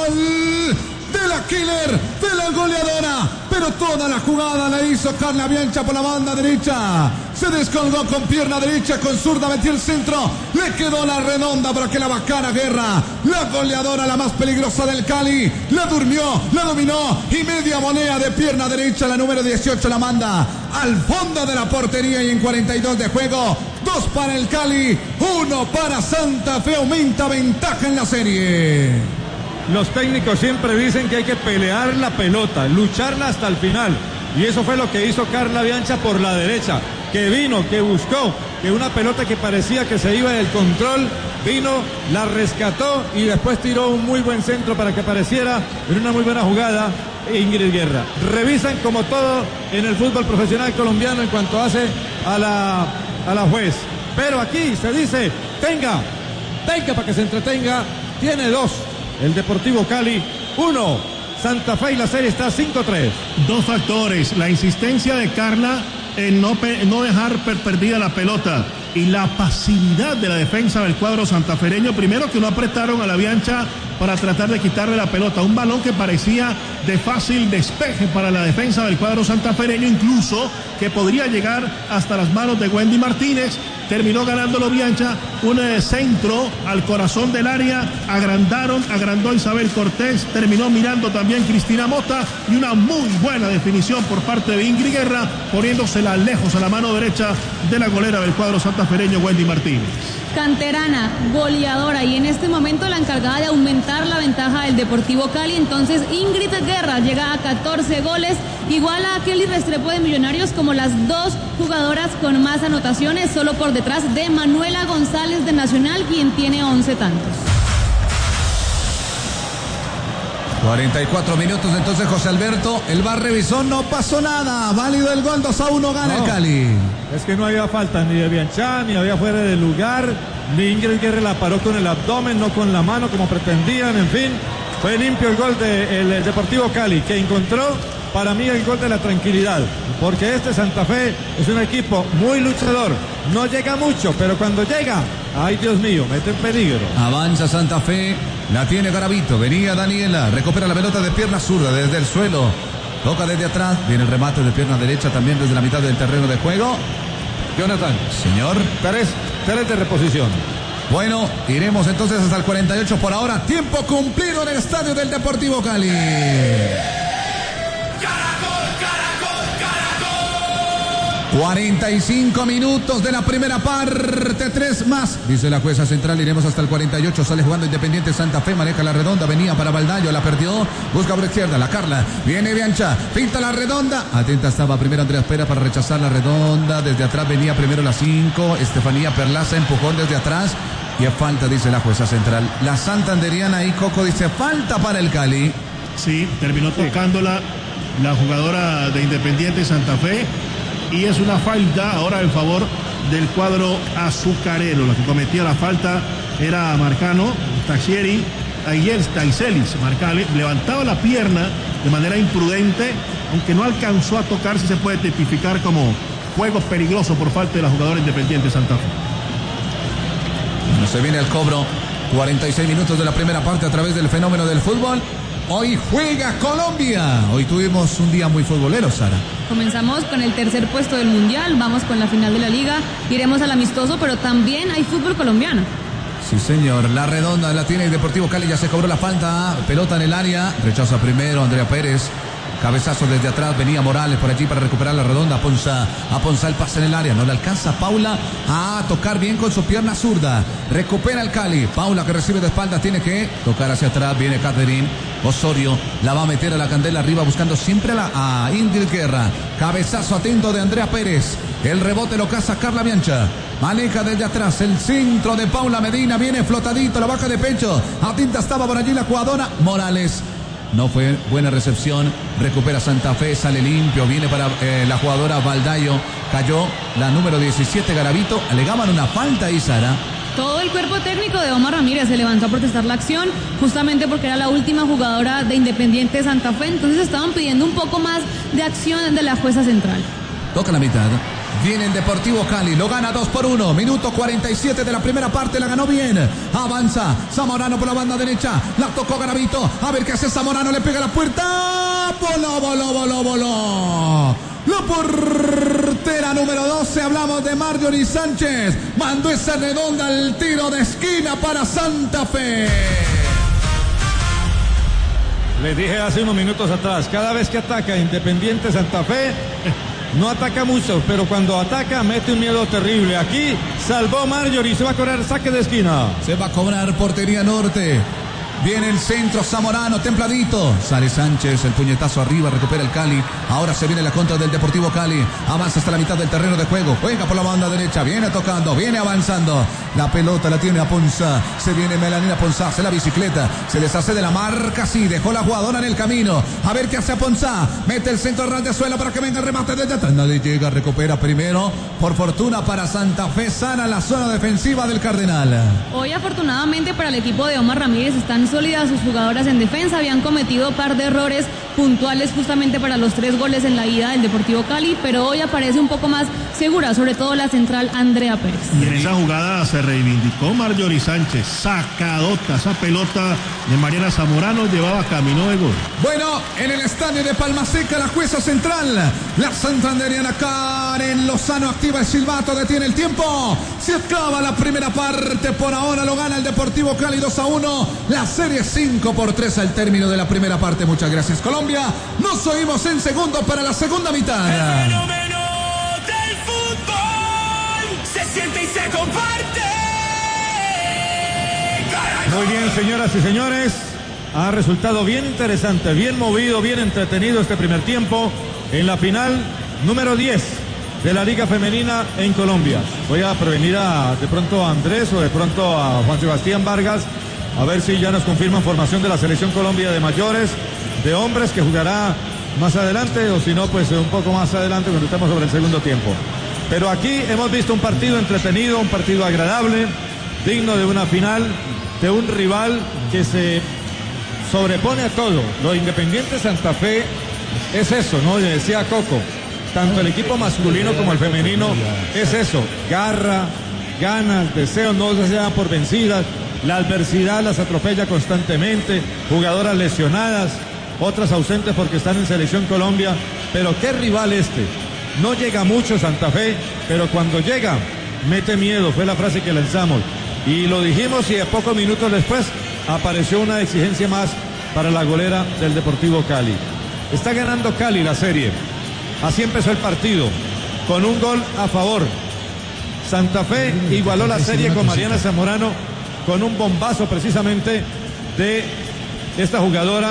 gol de la killer, de la goleadora, pero toda la jugada la hizo Carla Bianchi por la banda derecha, se descolgó con pierna derecha, con zurda metió el centro, le quedó la redonda para que la bacana Guerra, la goleadora, la más peligrosa del Cali, la durmió, la dominó y media volea de pierna derecha, la número 18 la manda al fondo de la portería y en 42 de juego, 2 para el Cali, 1 para Santa Fe, aumenta ventaja en la serie. Los técnicos siempre dicen que hay que pelear la pelota, lucharla hasta el final. Y eso fue lo que hizo Carla Bianchi por la derecha. Que vino, que buscó, que una pelota que parecía que se iba del control, vino, la rescató y después tiró un muy buen centro para que apareciera en una muy buena jugada Ingrid Guerra. Revisan como todo en el fútbol profesional colombiano en cuanto hace a la juez. Pero aquí se dice, tenga para que se entretenga, tiene 2. El Deportivo Cali, 1. Santa Fe y la serie está 5-3. 2 factores. La insistencia de Carla en no dejar perdida la pelota y la pasividad de la defensa del cuadro santafereño. Primero que no apretaron a la Biancha para tratar de quitarle la pelota. Un balón que parecía de fácil despeje para la defensa del cuadro santafereño, incluso que podría llegar hasta las manos de Wendy Martínez. Terminó ganándolo Biancha, un centro al corazón del área, agrandó Isabel Cortés, terminó mirando también Cristina Mota y una muy buena definición por parte de Ingrid Guerra, poniéndosela lejos a la mano derecha de la golera del cuadro santafereño, Wendy Martínez. Canterana, goleadora y en este momento la encargada de aumentar la ventaja del Deportivo Cali. Entonces Ingrid Guerra llega a 14 goles, igual a Kelly Restrepo de Millonarios como las 2 jugadoras con más anotaciones, solo por detrás de Manuela González de Nacional, quien tiene 11 tantos. 44 minutos entonces José Alberto, el VAR revisó, no pasó nada, válido el gol, 2-1 gana el Cali. Es que no había falta ni de Bianchá, ni había fuera de lugar, ni Ingrid Guerra la paró con el abdomen, no con la mano como pretendían, en fin, fue limpio el gol del Deportivo Cali, que encontró para mí el gol de la tranquilidad, porque este Santa Fe es un equipo muy luchador, no llega mucho, pero cuando llega, ay Dios mío, mete en peligro. Avanza Santa Fe, la tiene Garavito, venía Daniela, recupera la pelota de pierna zurda desde el suelo, toca desde atrás, viene el remate de pierna derecha también desde la mitad del terreno de juego. Jonathan. Señor. 3 de reposición. Bueno, iremos entonces hasta el 48 por ahora, tiempo cumplido en el estadio del Deportivo Cali. 45 minutos de la primera parte, 3 más, dice la jueza central, iremos hasta el 48, sale jugando Independiente Santa Fe, maneja la redonda, venía para Baldayo, la perdió, busca por izquierda, la Carla, viene Biancha, pinta la redonda, atenta estaba primero Andrea Pera para rechazar la redonda, desde atrás venía primero la 5, Estefanía Perlaza, empujón desde atrás, y a falta, dice la jueza central, la santanderiana y Coco dice falta para el Cali. Sí, terminó tocándola la jugadora de Independiente Santa Fe, y es una falta ahora en favor del cuadro azucarero. La que cometía la falta era Marcano, Taxieri, Taiselis. Marcale levantaba la pierna de manera imprudente, aunque no alcanzó a tocar, si se puede tipificar como juego peligroso por parte de la jugadora Independiente Santa Fe. Bueno, se viene el cobro, 46 minutos de la primera parte a través del fenómeno del fútbol. Hoy juega Colombia. Hoy tuvimos un día muy futbolero, Sara. Comenzamos con el tercer puesto del Mundial, vamos con la final de la Liga, iremos al amistoso, pero también hay fútbol colombiano. Sí, señor. La redonda la tiene el Deportivo Cali, ya se cobró la falta. Pelota en el área, rechaza primero Andrea Pérez. Cabezazo desde atrás, venía Morales por allí para recuperar la redonda. Aponza el pase en el área, no le alcanza Paula a tocar bien con su pierna zurda. Recupera el Cali, Paula que recibe de espaldas, tiene que tocar hacia atrás, viene Catherine Osorio, la va a meter a la candela arriba buscando siempre a Ingrid Guerra. Cabezazo atento de Andrea Pérez, el rebote lo caza Carla Biancha. Maneja desde atrás el centro de Paula Medina, viene flotadito, la baja de pecho. Atenta estaba por allí la jugadora Morales. No fue buena recepción, recupera Santa Fe, sale limpio, viene para la jugadora Baldayo, cayó la número 17 Garavito, alegaban una falta ahí, Sara. Todo el cuerpo técnico de Omar Ramírez se levantó a protestar la acción, justamente porque era la última jugadora de Independiente Santa Fe, entonces estaban pidiendo un poco más de acción de la jueza central. Toca la mitad, Viene el Deportivo Cali, lo gana 2-1. Minuto 47 de la primera parte, la ganó bien. Avanza Zamorano por la banda derecha. La tocó Garavito. A ver qué hace Zamorano, le pega la puerta. Voló. La portera número 12, hablamos de Marjorie Sánchez. Mandó esa redonda al tiro de esquina para Santa Fe. Les dije hace unos minutos atrás, cada vez que ataca Independiente Santa Fe, no ataca mucho, pero cuando ataca mete un miedo terrible. Aquí salvó Marjorie, se va a cobrar saque de esquina. Se va a cobrar portería norte. Viene el centro, Zamorano, templadito. Sale Sánchez, el puñetazo arriba, recupera el Cali. Ahora se viene la contra del Deportivo Cali. Avanza hasta la mitad del terreno de juego. Juega por la banda derecha, viene tocando, viene avanzando. La pelota la tiene Aponzá. Se viene Melanina Aponzá, hace la bicicleta. Se deshace de la marca, sí, dejó la jugadora en el camino. A ver qué hace Aponzá. Mete el centro ras de suelo para que venga el remate desde atrás. Nadie llega, recupera primero. Por fortuna para Santa Fe, sana la zona defensiva del Cardenal. Hoy afortunadamente para el equipo de Omar Ramírez están sólidas sus jugadoras en defensa, habían cometido un par de errores puntuales justamente para los 3 goles en la ida del Deportivo Cali, pero hoy aparece un poco más segura, sobre todo la central Andrea Pérez. Y en esa jugada se reivindicó Marjorie Sánchez, sacadota, esa pelota de Mariana Zamorano llevaba camino de gol. Bueno, en el estadio de Palma Seca, la jueza central, la santanderiana Karen Lozano activa el silbato, detiene el tiempo, se acaba la primera parte, por ahora lo gana el Deportivo Cali 2-1, la serie 5-3 al término de la primera parte. Muchas gracias, Colombia. Nos oímos en segundo para la segunda mitad. El fenómeno del fútbol se siente y se comparte. Muy bien, señoras y señores, ha resultado bien interesante, bien movido, bien entretenido este primer tiempo en la final número 10 de la Liga Femenina en Colombia. Voy a prevenir de pronto a Andrés o de pronto a Juan Sebastián Vargas, a ver si ya nos confirman formación de la Selección Colombia de mayores, de hombres, que jugará más adelante, o si no, pues un poco más adelante cuando estemos sobre el segundo tiempo. Pero aquí hemos visto un partido entretenido, un partido agradable, digno de una final, de un rival que se sobrepone a todo. Lo Independiente Santa Fe es eso, ¿no? Le decía Coco, tanto el equipo masculino como el femenino es eso, garra, ganas, deseos, no se dan por vencidas, la adversidad las atropella constantemente, jugadoras lesionadas, otras ausentes porque están en Selección Colombia, pero qué rival este. No llega mucho Santa Fe, pero cuando llega, mete miedo, fue la frase que lanzamos. Y lo dijimos y a pocos minutos después apareció una exigencia más para la golera del Deportivo Cali. Está ganando Cali la serie. Así empezó el partido, con un gol a favor. Santa Fe igualó la serie con Mariana Zamorano, con un bombazo precisamente de esta jugadora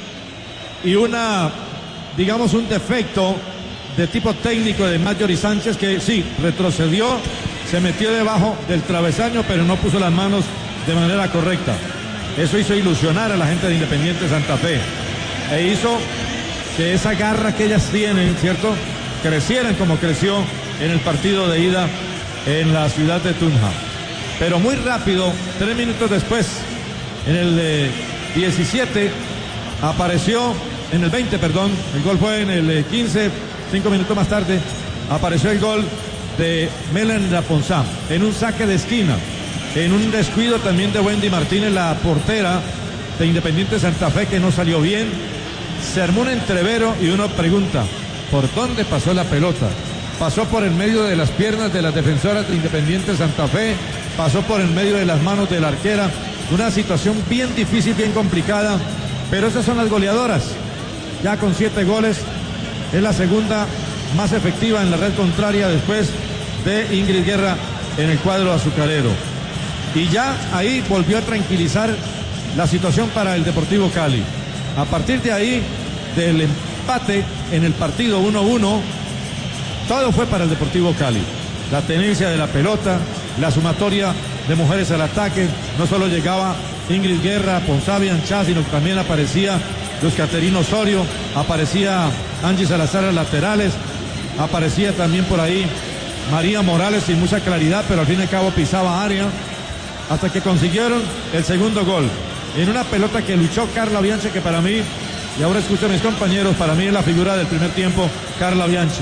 y digamos un defecto de tipo técnico de Marjorie Sánchez, que sí, retrocedió, se metió debajo del travesaño, pero no puso las manos de manera correcta. Eso hizo ilusionar a la gente de Independiente Santa Fe e hizo que esa garra que ellas tienen, ¿cierto?, crecieran como creció en el partido de ida en la ciudad de Tunja. Pero muy rápido, 3 minutos después, en el 17, apareció, en el 20, perdón, el gol fue en el 15, 5 minutos más tarde, apareció el gol de Melanina Aponzá, en un saque de esquina, en un descuido también de Wendy Martínez, la portera de Independiente Santa Fe, que no salió bien. Se armó un entrevero y uno pregunta, ¿por dónde pasó la pelota? Pasó por el medio de las piernas de las defensoras de Independiente Santa Fe, pasó por el medio de las manos de la arquera. Una situación bien difícil, bien complicada, pero esas son las goleadoras. Ya con 7 goles, es la segunda más efectiva en la red contraria después de Ingrid Guerra en el cuadro azucarero. Y ya ahí volvió a tranquilizar la situación para el Deportivo Cali. A partir de ahí, del empate en el partido 1-1, todo fue para el Deportivo Cali. La tenencia de la pelota, la sumatoria de mujeres al ataque. No solo llegaba Ingrid Guerra, Aponzá, Bianchá, sino que también aparecía Luz Caterina Osorio, aparecía Angie Salazar a laterales, aparecía también por ahí María Morales sin mucha claridad, pero al fin y al cabo pisaba área, hasta que consiguieron el segundo gol. En una pelota que luchó Carla Bianchi, que para mí, y ahora escucho a mis compañeros, para mí es la figura del primer tiempo, Carla Bianchi.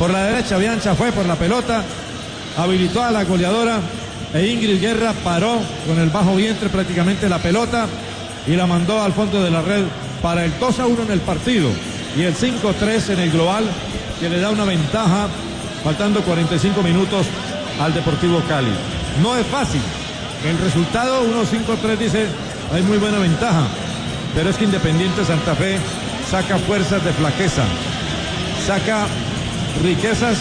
Por la derecha Biancha fue por la pelota, habilitó a la goleadora e Ingrid Guerra paró con el bajo vientre prácticamente la pelota y la mandó al fondo de la red para el 2-1 en el partido y el 5-3 en el global, que le da una ventaja faltando 45 minutos al Deportivo Cali. No es fácil. El resultado 1-5-3 dice hay muy buena ventaja, pero es que Independiente Santa Fe saca fuerzas de flaqueza, saca riquezas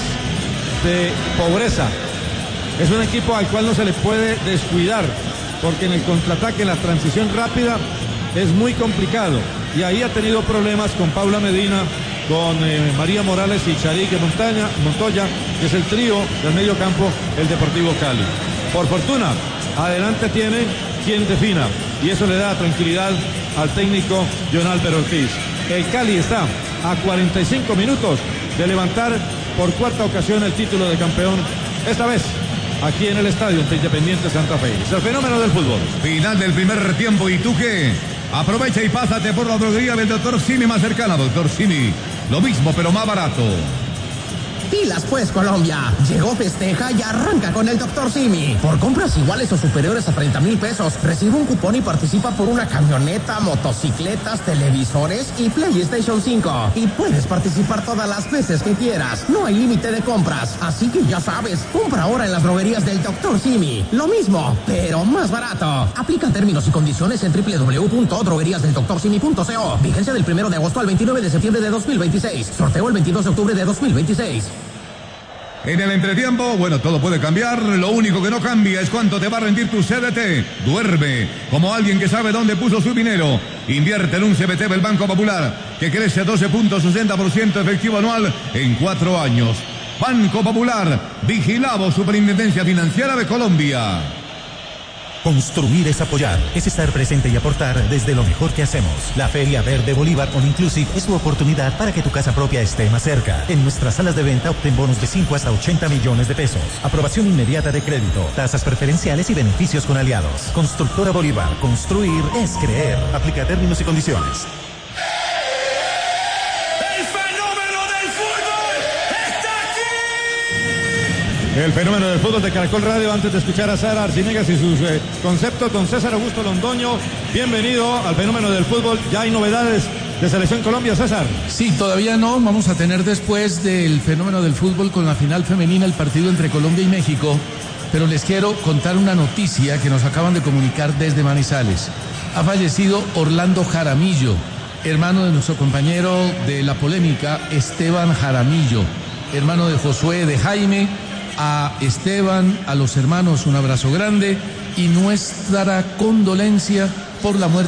de pobreza. Es un equipo al cual no se le puede descuidar, porque en el contraataque, en la transición rápida, es muy complicado. Y ahí ha tenido problemas con Paula Medina, con María Morales y Charique Montoya, que es el trío del medio campo del Deportivo Cali. Por fortuna, adelante tiene quien defina, y eso le da tranquilidad al técnico John Álvaro Ortiz. El Cali está a 45 minutos de levantar por cuarta ocasión el título de campeón, esta vez aquí en el estadio ante Independiente Santa Fe. Es el fenómeno del fútbol. Final del primer tiempo, ¿y tú qué? Aprovecha y pásate por la droguería del Dr. Simi más cercana. Dr. Simi, lo mismo pero más barato. Pilas pues, Colombia. Llegó, festeja y arranca con el Dr. Simi. Por compras iguales o superiores a 30,000 pesos, recibe un cupón y participa por una camioneta, motocicletas, televisores y PlayStation 5. Y puedes participar todas las veces que quieras. No hay límite de compras. Así que ya sabes, compra ahora en las droguerías del Dr. Simi. Lo mismo, pero más barato. Aplica términos y condiciones en www.drogueriasdeldoctorsimi.co. Vigencia del 1 de agosto al 29 de septiembre de 2026. Sorteo el 22 de octubre de 2026. En el entretiempo, bueno, todo puede cambiar. Lo único que no cambia es cuánto te va a rendir tu CDT. Duerme como alguien que sabe dónde puso su dinero. Invierte en un CBT del Banco Popular, que crece 12.60% efectivo anual en 4 años. Banco Popular, vigilado Superintendencia Financiera de Colombia. Construir es apoyar, es estar presente y aportar desde lo mejor que hacemos. La Feria Verde Bolívar All Inclusive es tu oportunidad para que tu casa propia esté más cerca. En nuestras salas de venta obtén bonos de 5 hasta 80 millones de pesos. Aprobación inmediata de crédito, tasas preferenciales y beneficios con aliados. Constructora Bolívar, construir es creer. Aplica términos y condiciones. El fenómeno del fútbol de Caracol Radio. Antes de escuchar a Sara Arciniegas y sus conceptos con César Augusto Londoño, bienvenido al fenómeno del fútbol. Ya hay novedades de Selección Colombia, César. Sí, todavía no. Vamos a tener después del fenómeno del fútbol con la final femenina el partido entre Colombia y México, pero les quiero contar una noticia que nos acaban de comunicar desde Manizales. Ha fallecido Orlando Jaramillo, hermano de nuestro compañero de la polémica Esteban Jaramillo, hermano de Josué, de Jaime. A Esteban, a los hermanos, un abrazo grande y nuestra condolencia por la muerte